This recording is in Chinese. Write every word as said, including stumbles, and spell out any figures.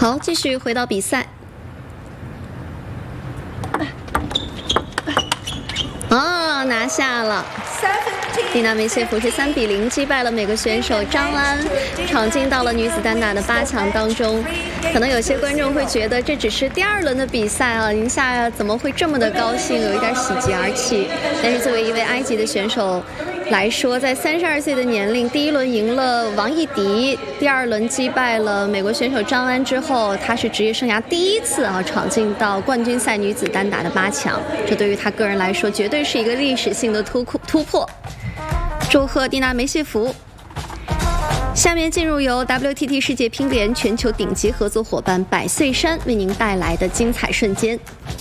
好，继续回到比赛。哦，拿下了。蒂娜梅谢夫是三比零击败了美国选手张安，闯进到了女子单打的八强当中。可能有些观众会觉得这只是第二轮的比赛啊，宁夏怎么会这么的高兴，有一点喜极而泣。但是作为一位埃及的选手来说，在三十二岁的年龄，第一轮赢了王艺迪，第二轮击败了美国选手张安之后，他是职业生涯第一次啊闯进到冠军赛女子单打的八强，这对于他个人来说绝对是一个历史性的突突破。祝贺蒂娜梅谢夫。下面进入由 W T T 世界乒联全球顶级合作伙伴百岁山为您带来的精彩瞬间。